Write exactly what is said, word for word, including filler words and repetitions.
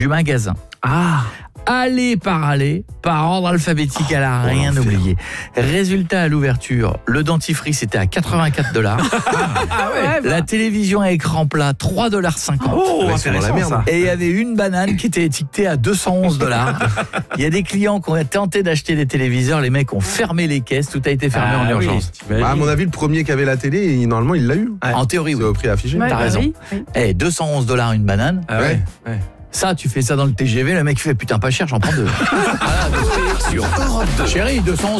du magasin. Ah. Aller par aller, par ordre alphabétique, elle a Oh, rien l'enfer. oublié. Résultat à l'ouverture, le dentifrice était à quatre-vingt-quatre dollars. Ah ouais. La télévision à écran plat, trois dollars cinquante. Oh, Ouais, c'est dans la intéressant, merde. ça. Et il y avait une banane qui était étiquetée à deux cent onze dollars. Il y a des clients qui ont tenté d'acheter des téléviseurs, les mecs ont fermé les caisses, tout a été fermé Ah en oui, urgence. t'imagines. Bah, à mon avis, le premier qui avait la télé, il- normalement, il l'a eu. Ouais. En théorie, C'est oui. au prix affiché. Ouais, T'as bah raison. oui, oui. Eh, deux cent onze dollars une banane. Ah ouais. Ouais. Ça, tu fais ça dans le T G V, le mec fait putain pas cher, j'en prends deux. Voilà, Sur Europe deux. chérie, deux cent onze